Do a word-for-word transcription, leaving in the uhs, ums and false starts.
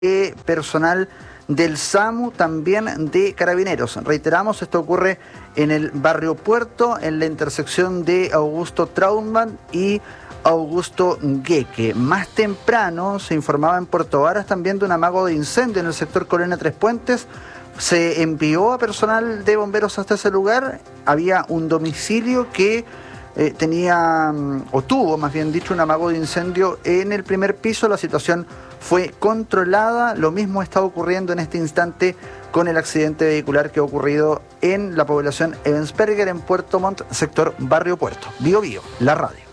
eh, personal del SAMU, también de Carabineros. Reiteramos, esto ocurre en el barrio Puerto, en la intersección de Augusto Trautmann y Augusto Gueque. Más temprano se informaba en Puerto Varas también de un amago de incendio en el sector Colina Tres Puentes. Se envió a personal de bomberos hasta ese lugar. Había un domicilio que eh, tenía, o tuvo más bien dicho, un amago de incendio en el primer piso. La situación fue controlada. Lo mismo está ocurriendo en este instante con el accidente vehicular que ha ocurrido en la población Ebensperger, en Puerto Montt, sector Barrio Puerto. Bio Bio, la radio.